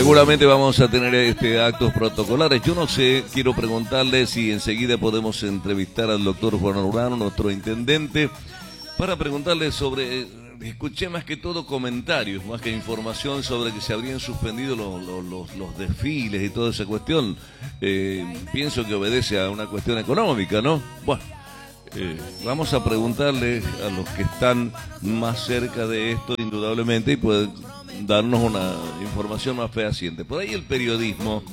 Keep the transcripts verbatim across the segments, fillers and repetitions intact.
Seguramente vamos a tener este actos protocolares. Yo no sé, quiero preguntarle si enseguida podemos entrevistar al doctor Juan Urbano, nuestro intendente, para preguntarle sobre, escuché más que todo comentarios, más que información sobre que se habrían suspendido los, los, los, los desfiles y toda esa cuestión. Eh, pienso que obedece a una cuestión económica, ¿no? Bueno, eh, vamos a preguntarle a los que están más cerca de esto, indudablemente, y pueden darnos una información más fehaciente. Por ahí el periodismo,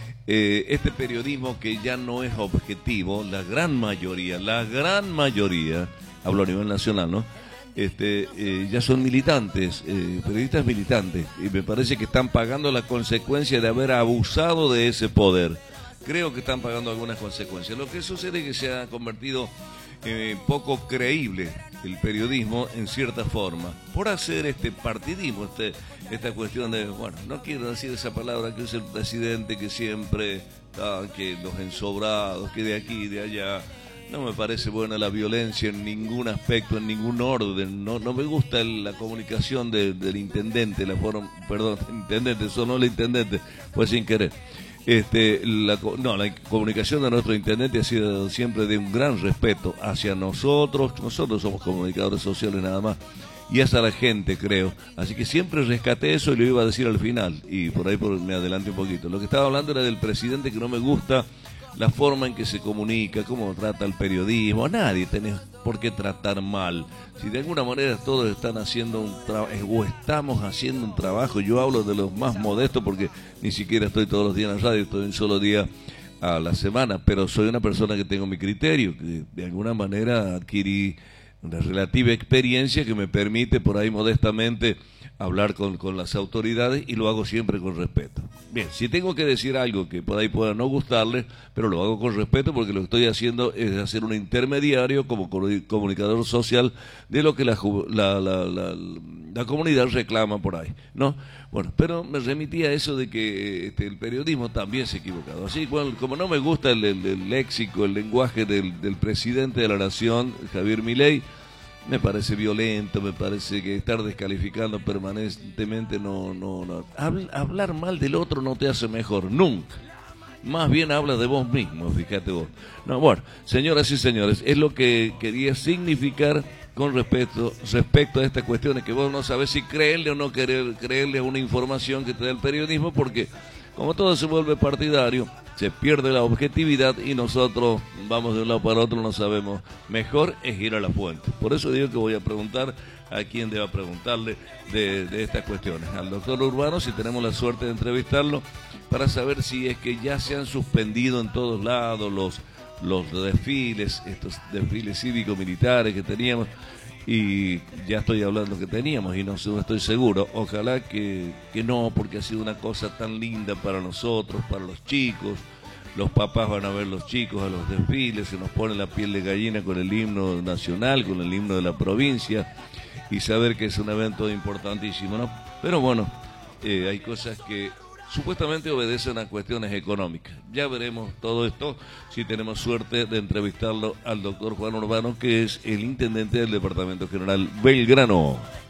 eh, este periodismo que ya no es objetivo, la gran mayoría, la gran mayoría, hablo a nivel nacional, ¿no? Este, eh, ya son militantes, eh, periodistas militantes, y me parece que están pagando la consecuencia de haber abusado de ese poder. Creo que están pagando algunas consecuencias. Lo que sucede es que se ha convertido eh, poco creíble el periodismo en cierta forma, por hacer este partidismo, este, esta cuestión de, bueno, no quiero decir esa palabra que usa el presidente, que siempre, ah, que los ensobrados, que de aquí y de allá. No me parece buena la violencia en ningún aspecto, en ningún orden. No, no me gusta el, la comunicación de, del intendente, la forma, perdón, intendente, eso no el intendente, fue sin querer. Este, la, no, la comunicación de nuestro intendente ha sido siempre de un gran respeto hacia nosotros. Nosotros somos comunicadores sociales nada más, y hacia la gente, creo. Así que siempre rescaté eso y lo iba a decir al final, y por ahí por, me adelanté un poquito. Lo que estaba hablando era del presidente, que no me gusta la forma en que se comunica, cómo trata el periodismo. Nadie tiene por qué tratar mal. Si de alguna manera todos están haciendo un trabajo, o estamos haciendo un trabajo, yo hablo de los más modestos porque ni siquiera estoy todos los días en la radio, estoy un solo día a la semana, pero soy una persona que tengo mi criterio, que de alguna manera adquirí una relativa experiencia que me permite por ahí modestamente hablar con, con las autoridades, y lo hago siempre con respeto. Bien, si tengo que decir algo que por ahí pueda no gustarle, pero lo hago con respeto porque lo que estoy haciendo es hacer un intermediario como comunicador social de lo que la, la, la, la, la comunidad reclama por ahí, ¿no? Bueno, pero me remití a eso de que este, el periodismo también se ha equivocado. Así, bueno, como no me gusta el, el, el léxico, el lenguaje del, del presidente de la Nación, Javier Milei, me parece violento, me parece que estar descalificando permanentemente no, no, no. Hablar mal del otro no te hace mejor, nunca. Más bien habla de vos mismo, fíjate vos. No, bueno, señoras y señores, es lo que quería significar con respecto, respecto a estas cuestiones, que vos no sabés si creerle o no querer, creerle a una información que te da el periodismo, porque como todo se vuelve partidario, se pierde la objetividad y nosotros vamos de un lado para otro, no sabemos. Mejor es ir a la fuente. Por eso digo que voy a preguntar a quien deba preguntarle de, de estas cuestiones. Al doctor Urbano, si tenemos la suerte de entrevistarlo, para saber si es que ya se han suspendido en todos lados los, los desfiles, estos desfiles cívico-militares que teníamos. Y ya estoy hablando que teníamos y no, no estoy seguro. Ojalá que, que no, porque ha sido una cosa tan linda para nosotros, para los chicos. Los papás van a ver los chicos a los desfiles, se nos pone la piel de gallina con el himno nacional, con el himno de la provincia, y saber que es un evento importantísimo, ¿no? Pero bueno, eh, hay cosas que supuestamente obedecen a cuestiones económicas. Ya veremos todo esto si tenemos suerte de entrevistarlo al doctor Juan Urbano, que es el intendente del Departamento General Belgrano.